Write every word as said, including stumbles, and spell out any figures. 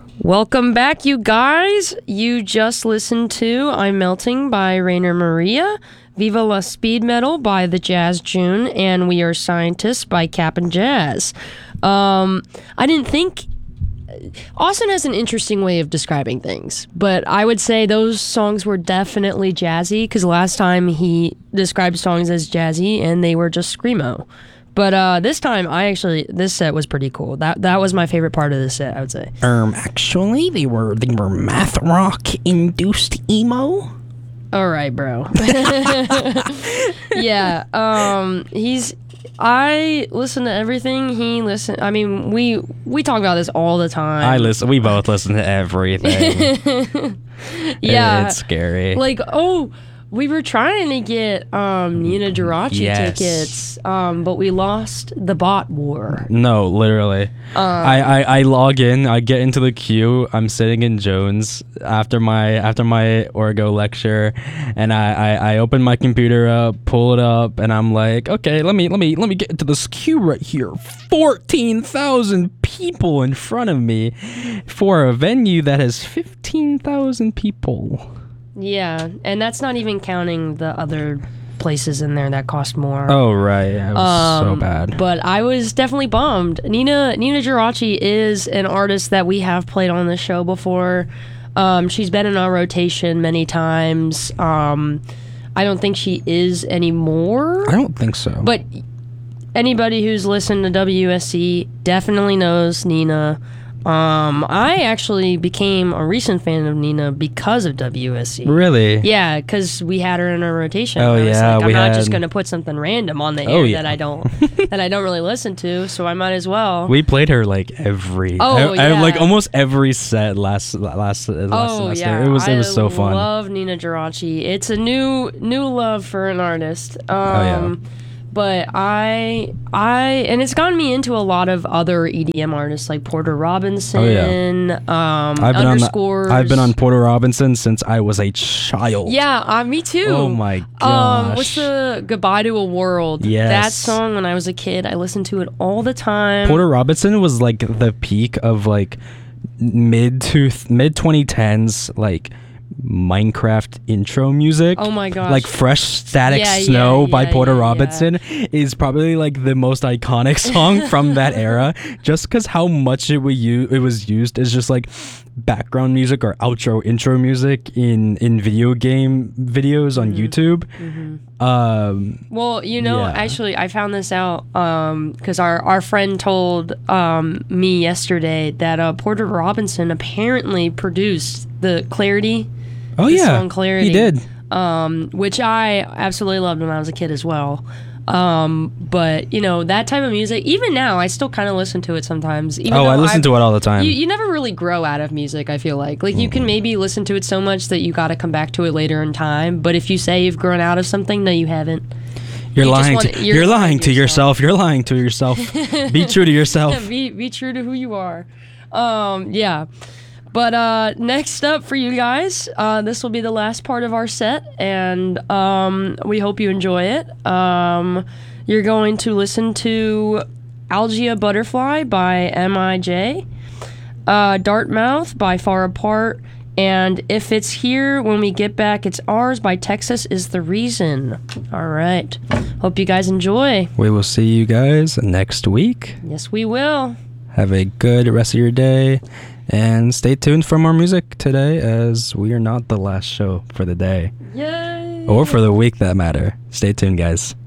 Welcome back, you guys. You just listened to I'm Melting by Rainer Maria, Viva La Speed Metal by The Jazz June, and We Are Scientists by Cap'n Jazz. Um, I didn't think... Austin has an interesting way of describing things, but I would say those songs were definitely jazzy, because last time he described songs as jazzy, and they were just screamo. But uh, this time, I actually this set was pretty cool. That that was my favorite part of the set, I would say. Um, actually, they were they were math rock induced emo. All right, bro. yeah. Um. He's. I listen to everything he listen. I mean, we we talk about this all the time. I listen. We both listen to everything. yeah. It's scary. Like, oh. We were trying to get um, Nina Geraci yes. tickets, um, but we lost the bot war. No, literally. Um, I, I, I log in, I get into the queue. I'm sitting in Jones after my after my Orgo lecture, and I, I, I open my computer up, pull it up, and I'm like, okay, let me let me let me get into this queue right here. Fourteen thousand people in front of me for a venue that has fifteen thousand people. Yeah, and that's not even counting the other places in there that cost more. Oh, right. It was um, so bad. But I was definitely bummed. Nina Nina Geraci is an artist that we have played on the show before. Um, she's been in our rotation many times. Um, I don't think she is anymore. I don't think so. But anybody who's listened to W S C definitely knows Nina. Um, I actually became a recent fan of Nina because of W S C. Really? Yeah, because we had her in our rotation. Oh, I was yeah, like, I'm we not had... just gonna put something random on the oh, air yeah. that I don't that I don't really listen to, so I might as well. We played her like every, oh, I, yeah. I, like almost every set last last last oh, semester. Yeah. It was it was so I fun. I love Nina Geraci. It's a new new love for an artist. Um, oh yeah. But I, I, and it's gotten me into a lot of other E D M artists like Porter Robinson. Oh, yeah. Um, I've been underscores. on the, I've been on Porter Robinson since I was a child. Yeah, uh, me too. Oh my gosh. Um, what's the Goodbye to a World? Yes. That song when I was a kid, I listened to it all the time. Porter Robinson was like the peak of like mid to mid twenty tens like Minecraft intro music. Oh my gosh. Like Fresh Static yeah, Snow yeah, by yeah, Porter yeah, Robinson yeah. is probably like the most iconic song from that era, just because how much it, we u- it was used as just like background music or outro intro music in, in video game videos on mm-hmm. YouTube. Mm-hmm. Um, well, you know, yeah. actually, I found this out because um, our, our friend told um, me yesterday that uh, Porter Robinson apparently produced the Clarity. Oh the yeah, song Clarity, he did. Um, which I absolutely loved when I was a kid as well. Um, but you know, that type of music, even now, I still kind of listen to it sometimes. Even oh, I listen I've, to it all the time. You, you never really grow out of music, I feel like. Like, mm-hmm. you can maybe listen to it so much that you got to come back to it later in time. But if you say you've grown out of something, no, you haven't. You're you lying. Want, to, you're, you're lying to yourself. yourself. You're lying to yourself. Be true to yourself. be be true to who you are. Um, yeah. But uh, next up for you guys, uh, this will be the last part of our set, and um, we hope you enjoy it. Um, you're going to listen to Algia Butterfly by M I J, uh, Dartmouth by Far Apart, and If It's Here When We Get Back It's Ours by Texas Is the Reason. All right. Hope you guys enjoy. We will see you guys next week. Yes, we will. Have a good rest of your day. And stay tuned for more music today, as we are not the last show for the day. Yay! Or for the week, that matter. Stay tuned, guys.